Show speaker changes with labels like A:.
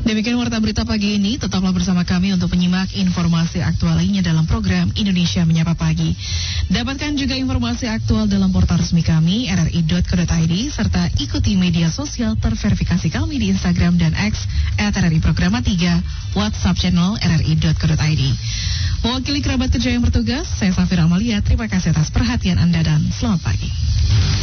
A: Demikian warta berita pagi ini. Tetaplah bersama kami untuk menyimak informasi aktual lainnya dalam program Indonesia Menyapa Pagi. Dapatkan juga informasi aktual dalam portal resmi kami rri.co.id serta ikuti media sosial terverifikasi kami di Instagram dan X @RRI Programa 3, WhatsApp channel rri.co.id. Mewakili kerabat kerja yang bertugas, saya Safira Amalia. Terima kasih atas perhatian Anda dan selamat pagi.